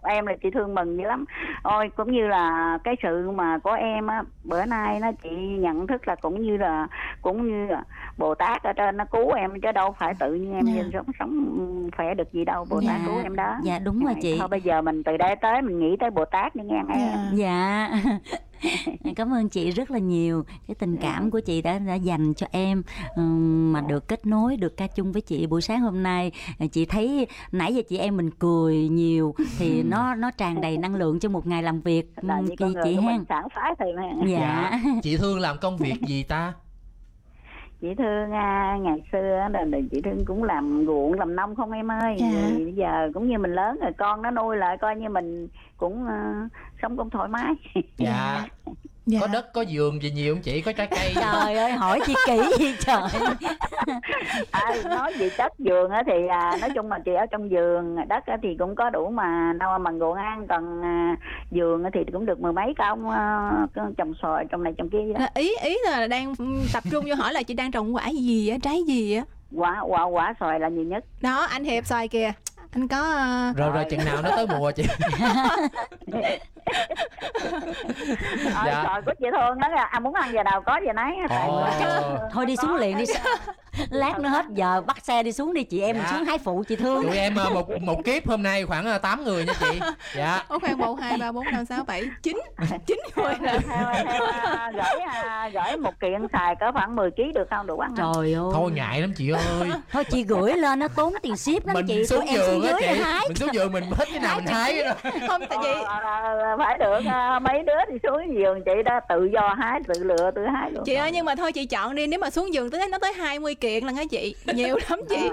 gặp em là chị Thương mừng dữ lắm. Ôi cũng như là cái sự mà có em á, bữa nay nó chị nhận thức là cũng như là Bồ Tát ở trên nó cứu em, chứ đâu phải tự nhiên em nhìn sống khỏe được gì đâu. Bồ Tát cứu em đó. Dạ đúng rồi chị. Thôi bây giờ mình từ đây tới mình nghĩ tới Bồ Tát đi nghe em. Dạ. Cảm ơn chị rất là nhiều. Cái tình cảm của chị đã dành cho em, mà được kết nối, được ca chung với chị buổi sáng hôm nay. Chị thấy nãy giờ chị em mình cười nhiều thì nó tràn đầy năng lượng cho một ngày làm việc. Chị hen. Sảng khoái thì dạ. Chị Thương làm công việc gì ta? Chị Thương ngày xưa là chị Thương cũng làm ruộng làm nông không em ơi. Thì bây giờ cũng như mình lớn rồi, con nó nuôi lại, coi như mình cũng sống cũng thoải mái. Dạ. Có đất có vườn gì nhiều không chị? Có trái cây? Trời ơi hỏi chi kỹ vậy trời. Nói gì đất vườn thì nói chung là chị ở trong vườn, đất thì cũng có đủ mà đâu mà ruộng ăn, còn vườn thì cũng được mười mấy công, trồng xoài trồng này trồng kia vậy đó. Ý là đang tập trung vô hỏi là chị đang trồng quả gì á, trái gì á? Quả xoài là nhiều nhất đó. Anh Hiệp xoài kìa, anh có rồi chừng nào nó tới mùa chị? dạ. Rồi của chị Thương đó là muốn ăn giờ nào có giờ nấy. Thôi đi xuống liền đi. Lát nữa hết giờ bắt xe đi xuống đi, chị em mình xuống hái phụ chị Thương. Tụi em một kiếp hôm nay khoảng 8 người nha chị. Dạ. Khoảng 1, 2, 3, 4, 5, 6, 7, 9 người là gửi một kiện xài cỡ khoảng 10 kg được không? Đủ ăn không? Trời ơi. Thôi ngại lắm chị ơi. Thôi chị gửi lên nó tốn tiền ship lắm mình chị. Xuống giường á chị. Hái. Mình xuống giường mình thích cái nào mình hái đó. Không tại vì phải được mấy đứa thì xuống giường chị đó tự do hái, tự lựa tự hái luôn. Chị ơi nhưng mà thôi chị chọn đi, nếu mà xuống giường tới nó tới 20 kiện là hả chị? Nhiều lắm chị.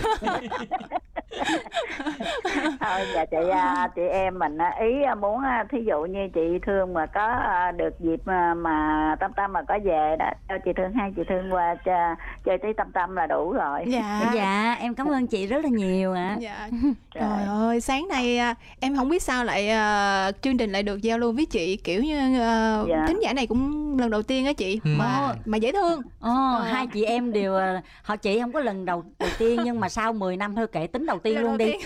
Thôi dạ chị em mình ý muốn thí dụ như chị Thương mà có được dịp mà Tâm mà có về đó cho chị Thương hai chị Thương qua chơi tí Tâm là đủ rồi. Dạ em cảm ơn chị rất là nhiều ạ. Dạ. Trời ơi sáng nay em không biết sao lại chương trình lại được giao lưu với chị, kiểu như thính giả này cũng lần đầu tiên á chị. Mà dễ thương. Hai chị em đều họ chị không có lần đầu tiên nhưng mà sau 10 năm thôi kệ tính đầu tiên luôn đi.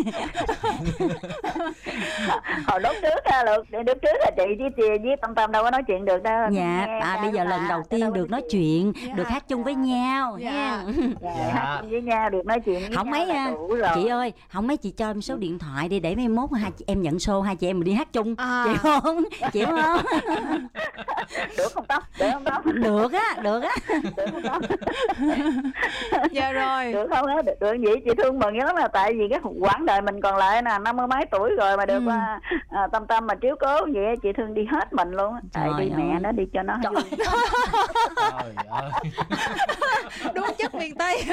Hồi lúc trước là chị với Tâm đâu có nói chuyện được đâu. Dạ bây giờ lần đầu tiên được nói chuyện, được hát chung với nhau. Hát chung với nhau, được nói chuyện với không mấy chị ơi, không mấy chị cho em số điện thoại đi để mai mốt hai chị em nhận show, hai chị em mình đi hát chung. Chịu không? Chịu không? Được không Tóc? Được á. Được không Tóc? Dạ rồi. Được không á? Được vậy chị Thương mừng lắm, là tại vì cái quãng đời mình còn lại nè, 50 mấy tuổi rồi mà được Tâm mà chiếu cố vậy chị Thương đi hết mình luôn. Tại đi mẹ nó đi cho nó vui. Trời ơi. Đúng chất miền Tây.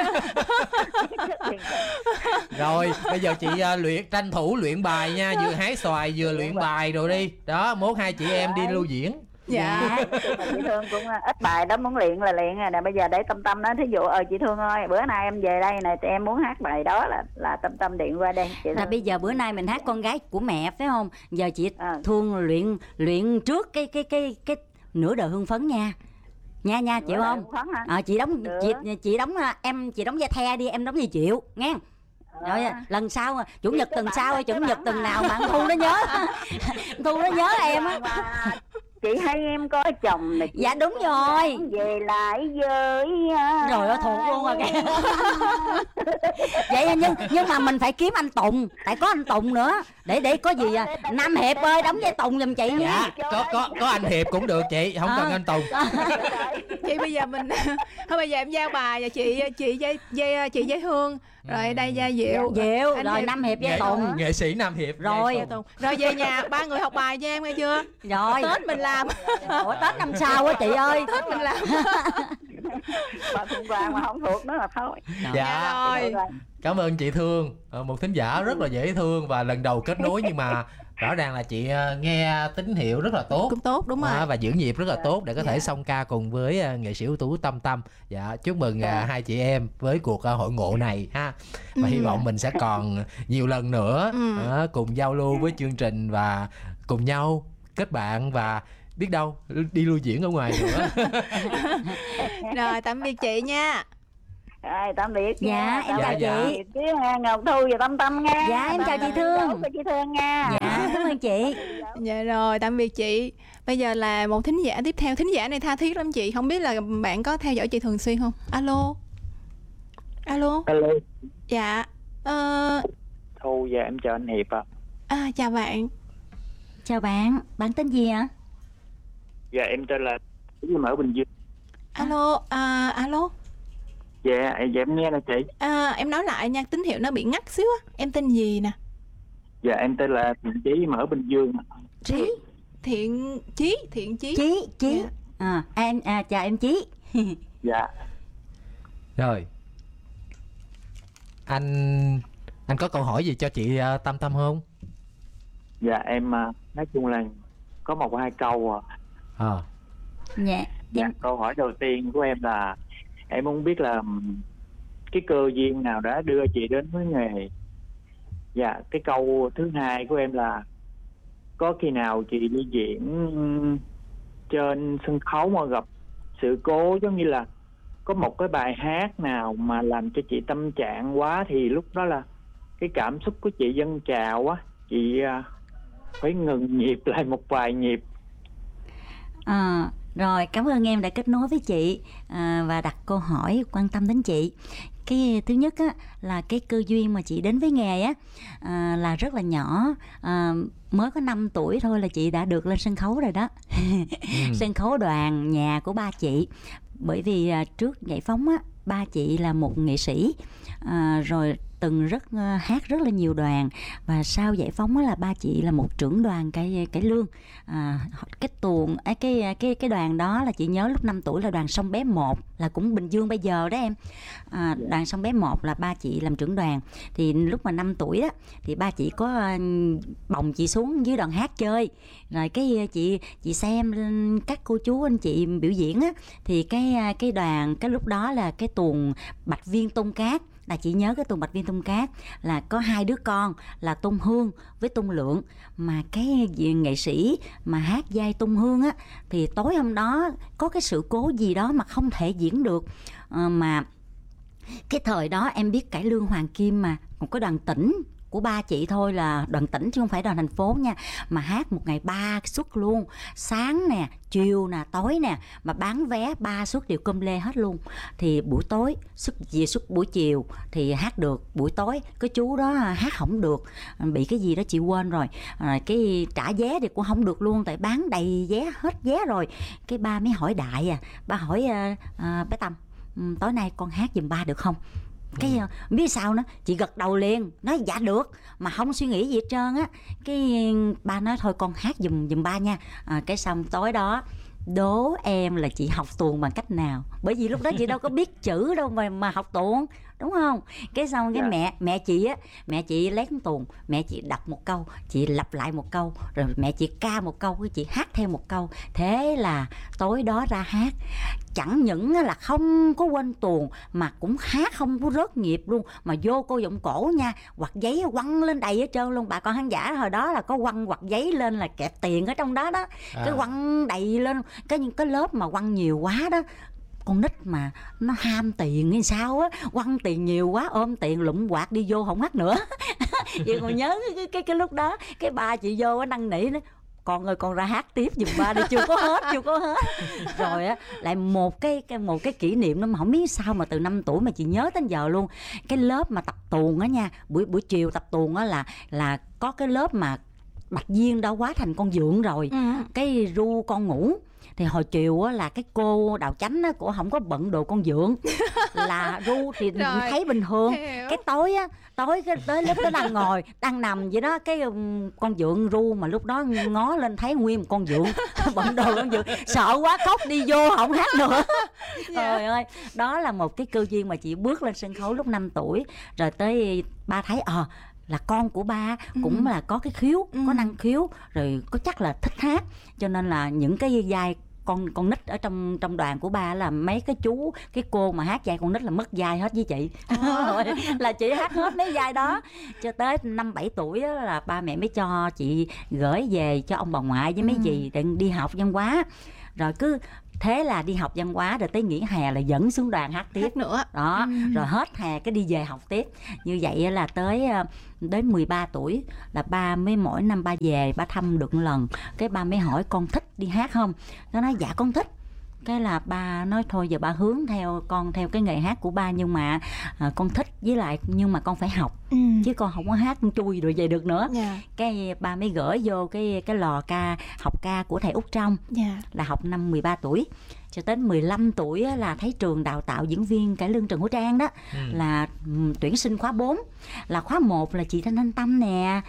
Rồi bây giờ chị tranh thủ luyện bài nha, vừa hái xoài vừa luyện bài rồi đi đó, mốt hai chị em đi lưu diễn. Dạ. Chị Thương cũng ít bài đó, muốn luyện là luyện rồi nè. Bây giờ để Tâm nói thí dụ chị Thương ơi bữa nay em về đây này em muốn hát bài đó là Tâm điện qua đây chị. Là bây giờ bữa nay mình hát con gái của mẹ phải không? Giờ chị Thương luyện trước cái nửa đời hương phấn nha chịu không? Chị đóng chị đóng vai The đi, em đóng vai Triệu nghe. Rồi lần sau chủ nhật tuần sau chủ nhật tuần nào mà Thu nó nhớ Thu nó nhớ em á. Chị hay em có chồng này. Dạ đúng rồi. Về lại với rồi ơi thuộc luôn rồi kìa. Vậy nhưng mà mình phải kiếm anh Tùng, tại có anh Tùng nữa để có gì Nam Hiệp ơi đóng vai Tùng giùm chị. Dạ có anh Hiệp cũng được chị, không cần anh Tùng. Chị bây giờ mình thôi bây giờ em giao bài và chị với Hương rồi đây gia Diệu rồi Nam Hiệp với Tùng, nghệ sĩ Nam Hiệp rồi về nhà ba người học bài cho em nghe chưa? Rồi Tết mình làm. Ủa Tết năm sau á chị ơi. Tết mình làm. Bà Phương Vàng mà không thuộc nữa là thôi. Dạ rồi. Cảm ơn chị Thương, một thính giả rất là dễ thương và lần đầu kết nối nhưng mà rõ ràng là chị nghe tín hiệu rất là tốt. Cũng tốt đúng rồi. Và giữ nhịp rất là tốt để có thể song ca cùng với nghệ sĩ ưu tú Tâm. Dạ chúc mừng hai chị em với cuộc hội ngộ này ha. Và hy vọng mình sẽ còn nhiều lần nữa cùng giao lưu với chương trình và cùng nhau kết bạn và biết đâu đi lưu diễn ở ngoài nữa. Rồi tạm biệt chị nha. Rồi tạm biệt. Dạ em chào chị. Ngọc Thu và Tâm nha. Dạ em chào chị Thương. Chị Thương nha. Dạ. cảm ơn chị. Dạ rồi, tạm biệt chị. Bây giờ là một thính giả tiếp theo. Thính giả này tha thiết lắm chị. Không biết là bạn có theo dõi chị thường xuyên không? Alo. Alo. Dạ. Thu, dạ em chào anh Hiệp ạ. Chào bạn. Chào bạn, bạn tên gì ạ? Dạ em tên là em ở Bình Dương. Alo. Alo. Dạ em nghe nè chị. Em nói lại nha, tín hiệu nó bị ngắt xíu á. Em tên gì nè? Dạ em tên là Thiện Chí, em ở Bình Dương. Trí. Thiện Chí. Chí. Dạ. Em chào em Chí. Dạ. Rồi. Anh có câu hỏi gì cho chị Tâm Tâm không? Dạ em nói chung là có 1-2 câu à. Dạ. Câu hỏi đầu tiên của em là em muốn biết là cái cơ duyên nào đã đưa chị đến với nghề. Dạ, cái câu thứ hai của em là có khi nào chị đi diễn trên sân khấu mà gặp sự cố, giống như là có một cái bài hát nào mà làm cho chị tâm trạng quá, thì lúc đó là cái cảm xúc của chị dâng trào quá, chị phải ngừng nhịp lại một vài nhịp. Rồi, cảm ơn em đã kết nối với chị và đặt câu hỏi quan tâm đến chị. Cái thứ nhất á, là cái cơ duyên mà chị đến với nghề á, là rất là nhỏ, mới có 5 tuổi thôi là chị đã được lên sân khấu rồi đó. Sân khấu đoàn nhà của ba chị. Bởi vì trước giải phóng á, ba chị là một nghệ sĩ, rồi từng hát rất là nhiều đoàn, và sau giải phóng á, là ba chị là một trưởng đoàn cải lương. Cái tuồng cái đoàn đó là chị nhớ lúc 5 tuổi là đoàn Sông Bé 1, là cũng Bình Dương bây giờ đó em. Đoàn Sông Bé 1 là ba chị làm trưởng đoàn. Thì lúc mà 5 tuổi đó thì ba chị có bồng chị xuống dưới đoàn hát chơi, rồi cái chị xem các cô chú anh chị biểu diễn á, thì cái đoàn cái lúc đó là cái tuồng Bạch Viên Tung Cát. Là chị nhớ cái tuồng Bạch Viên Tung Cát là có 2 đứa con là Tung Hương với Tung Lượng, mà cái nghệ sĩ mà hát vai Tung Hương á thì tối hôm đó có cái sự cố gì đó mà không thể diễn được. Mà cái thời đó em biết cải lương Hoàng Kim mà một cái đoàn tỉnh của ba chị thôi, là đoàn tỉnh chứ không phải đoàn thành phố nha, mà hát một ngày 3 suất luôn, sáng nè, chiều nè, tối nè, mà bán vé 3 suất đều cơm lê hết luôn. Thì buổi tối suất buổi chiều thì hát được, buổi tối cái chú đó hát không được, bị cái gì đó chị quên rồi, cái trả vé thì cũng không được luôn, tại bán đầy vé, hết vé rồi. Cái ba mới hỏi đại, ba hỏi bé Tâm, tối nay con hát giùm ba được không? Cái biết sao nữa, chị gật đầu liền, nói dạ được, mà không suy nghĩ gì hết trơn á. Cái ba nói thôi con hát giùm ba nha. Cái xong tối đó đố em là chị học tuồng bằng cách nào, bởi vì lúc đó chị đâu có biết chữ đâu mà học tuồng, đúng không? Cái xong cái mẹ chị lấy cái tuồng, mẹ chị đọc một câu, chị lặp lại một câu, rồi mẹ chị ca một câu, chị hát theo một câu. Thế là tối đó ra hát, chẳng những là không có quên tuồng mà cũng hát không có rớt nhịp luôn, mà vô cô giọng cổ nha, quặt giấy quăng lên đầy hết trơn luôn. Bà con khán giả hồi đó là có quặt giấy lên là kẹp tiền ở trong đó đó, cái quăng đầy lên. Cái lớp mà quăng nhiều quá đó, con nít mà nó ham tiền hay sao á, quăng tiền nhiều quá ôm tiền lụm quạt đi vô không hát nữa. Chị còn nhớ cái lúc đó cái ba chị vô năn nỉ nữa, con ơi con ra hát tiếp giùm ba đi, chưa có hết. Rồi á lại một cái kỷ niệm đó mà không biết sao mà từ 5 tuổi mà chị nhớ đến giờ luôn. Cái lớp mà tập tuồng á nha, buổi chiều tập tuồng á là có cái lớp mà Bạch Viên đã hóa thành con dượng rồi, cái ru con ngủ. Thì hồi chiều á là cái cô Đào Chánh á, cổ không có bận đồ con dượng, là ru thì thấy bình thường. Cái tối cái tới lúc đó đang nằm vậy đó, cái con dượng ru mà lúc đó ngó lên thấy nguyên một con dượng bận đồ con dượng, sợ quá khóc đi vô không hát nữa. Trời ơi, đó là một cái cơ duyên mà chị bước lên sân khấu lúc 5 tuổi. Rồi tới ba thấy là con của ba cũng là có cái khiếu, có năng khiếu, rồi có chắc là thích hát, cho nên là những cái vai con nít ở trong đoàn của ba là mấy cái chú, cái cô mà hát vai con nít là mất vai hết với chị. Là chị hát hết mấy vai đó cho tới 5-7 tuổi đó, là ba mẹ mới cho chị gửi về cho ông bà ngoại với mấy dì định đi học văn hóa. Rồi cứ Thế là đi học văn hóa, rồi tới nghỉ hè là dẫn xuống đoàn hát tiếp nữa đó. Rồi hết hè cái đi về học tiếp. Như vậy là tới đến 13 tuổi là ba mới mỗi năm ba về ba thăm được một lần, cái ba mới hỏi con thích đi hát không. Nó nói dạ con thích. Cái là ba nói thôi giờ ba hướng theo con theo cái nghề hát của ba, nhưng mà con thích, với lại nhưng mà con phải học, chứ con không có hát chui rồi về được nữa. Cái ba mới gửi vô cái lò ca, học ca của thầy Út Trong, là học năm 13 tuổi cho đến 15 tuổi là thấy trường đào tạo diễn viên cải lương Trần Hữu Trang đó, là tuyển sinh khóa 4. Là khóa 1 là chị Thanh Tâm nè,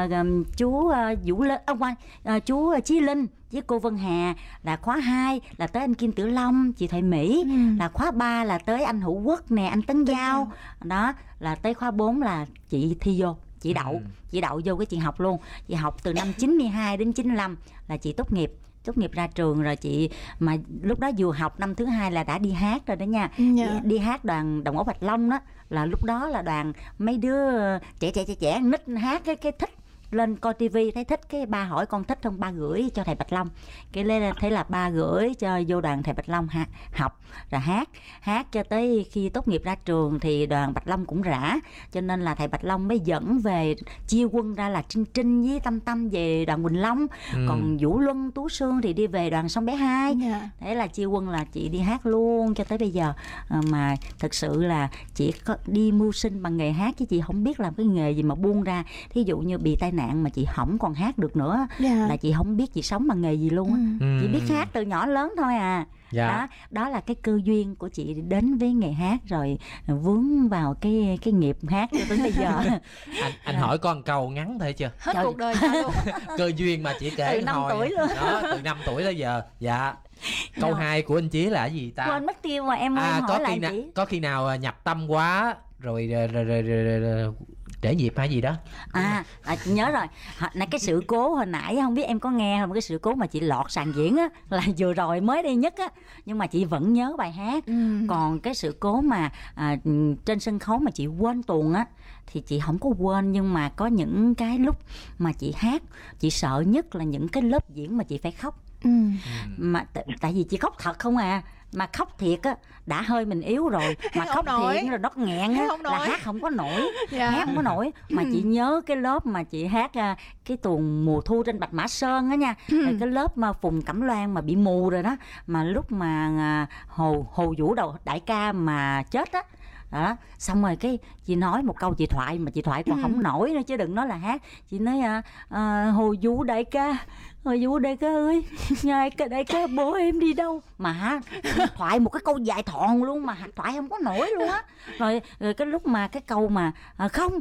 chú Vũ Linh, chú Chí Linh với cô Vân Hà. Là khóa 2 là tới anh Kim Tử Long, chị Thoại Mỹ. Là khóa 3 là tới anh Hữu Quốc nè, anh Tấn Giao. Đó là tới khóa 4 là chị thi vô, chị đậu vô cái chị học luôn. Chị học từ năm 92 đến 95 là chị tốt nghiệp ra trường rồi chị. Mà lúc đó vừa học năm thứ 2 là đã đi hát rồi đó nha. Đi hát đoàn Đồng Ốc Bạch Long đó, là lúc đó là đoàn mấy đứa trẻ nít hát cái thích lên coi tivi thấy thích, cái ba hỏi con thích không, ba gửi cho thầy Bạch Long. Cái lên thế là ba gửi cho vô đoàn thầy Bạch Long học rồi hát cho tới khi tốt nghiệp ra trường thì đoàn Bạch Long cũng rã, cho nên là thầy Bạch Long mới dẫn về chia quân ra là Trinh với Tâm về đoàn Quỳnh Long, còn Vũ Luân, Tú Sương thì đi về đoàn Sông Bé 2. Thế là chia quân là chị đi hát luôn cho tới bây giờ. Mà thực sự là chị có đi mưu sinh bằng nghề hát, chứ chị không biết làm cái nghề gì mà buông ra. Thí dụ như bị tai nạn mà chị không còn hát được nữa, là chị không biết chị sống bằng nghề gì luôn á. Chị biết hát từ nhỏ lớn thôi à. Đó là cái cơ duyên của chị đến với nghề hát, rồi vướng vào cái nghiệp hát cho tới bây giờ. Anh hỏi con câu ngắn thôi chưa? Hết cuộc đời luôn. Cơ duyên mà chị kể từ 5 tuổi luôn. Đó, từ 5 tuổi tới giờ. Dạ. Câu 2 của anh Chí là cái gì ta? Quên mất tiêu mà em hỏi lại chị. Có khi nào nhập tâm quá rồi trễ nhịp hay gì đó? Chị nhớ rồi. Cái sự cố hồi nãy không biết em có nghe không, cái sự cố mà chị lọt sàn diễn á, là vừa rồi mới đây nhất á, nhưng mà chị vẫn nhớ bài hát. Còn cái sự cố mà trên sân khấu mà chị quên tuồng á thì chị không có quên, nhưng mà có những cái lúc mà chị hát chị sợ nhất là những cái lớp diễn mà chị phải khóc. Mà tại vì chị khóc thật không à, mà khóc thiệt á đã hơi mình yếu rồi, mà khóc thiệt rồi nó nghẹn á là hát không có nổi. Hát không có nổi. Mà chị nhớ cái lớp mà chị hát cái tuồng Mùa Thu trên Bạch Mã Sơn á nha, rồi cái lớp mà Phùng Cẩm Loan mà bị mù rồi đó, mà lúc mà Hồ Vũ Đầu đại ca mà chết á đó, xong rồi cái chị nói một câu chị thoại mà chị thoại còn không nổi nữa chứ đừng nói là hát. Chị nói Hồ Vũ đại ca ơi, nhà đại ca bố em đi đâu, mà thoại một cái câu dài thọn luôn mà thoại không có nổi luôn á. Rồi cái lúc mà cái câu mà không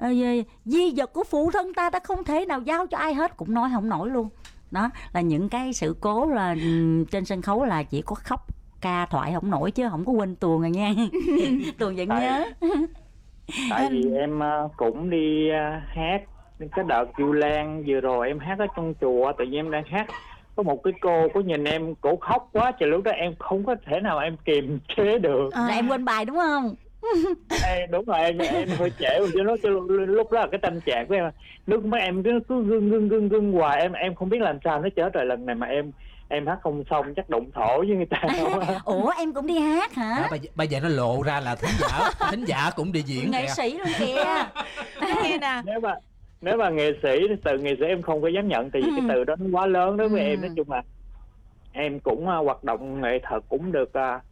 di vật của phụ thân ta đã không thể nào giao cho ai hết cũng nói không nổi luôn. Đó là những cái sự cố là trên sân khấu là chỉ có khóc ca thoại không nổi, chứ không có quên tuồng rồi nha. Tuồng vẫn nhớ. Tại vì em cũng đi hát cái đợt Vu Lan vừa rồi, em hát ở trong chùa, tự nhiên em đang hát có một cái cô có nhìn em, cổ khóc quá trời, lúc đó em không có thể nào em kiềm chế được. Là em quên bài đúng không? Đúng rồi, em hơi trễ rồi chứ lúc đó là cái tâm trạng của em, nước mắt em cứ gưng hoài, em không biết làm sao nó chết rồi. Lần này mà em hát không xong chắc đụng thổ với người ta. Ủa em cũng đi hát hả? Đó, bây giờ nó lộ ra là thính giả cũng đi diễn nghệ sĩ luôn kìa. Nghe nè. Nếu mà nghệ sĩ, từ nghệ sĩ em không có dám nhận, tại vì cái từ đó nó quá lớn đối với em. Nói chung là em cũng hoạt động nghệ thuật cũng được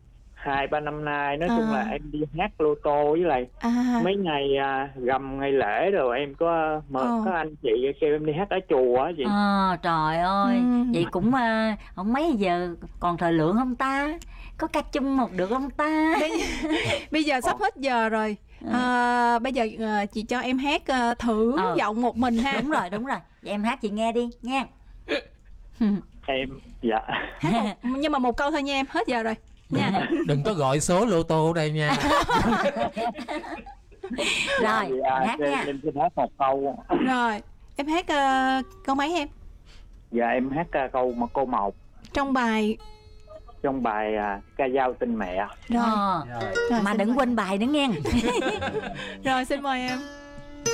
2-3 năm nay. Nói chung là em đi hát lô tô, với lại mấy ngày rằm ngày lễ rồi em có có anh chị kêu em đi hát ở chùa vậy. Trời ơi, vậy cũng không mấy giờ còn thời lượng không ta? Có ca chung một được không ta? Bây giờ sắp hết giờ rồi. Bây giờ chị cho em hát thử giọng một mình ha. Đúng rồi. Vậy em hát chị nghe đi nha. Em dạ. Nhưng mà một câu thôi nha em, hết giờ rồi nha. Đừng có gọi số lô tô đây nha. Rồi hát nha. Em xin hát một câu. Rồi em hát câu mấy em? Dạ em hát câu câu 1 trong bài ca dao tình mẹ. Rồi mà đừng quên bài nữa nghe. Rồi xin mời em.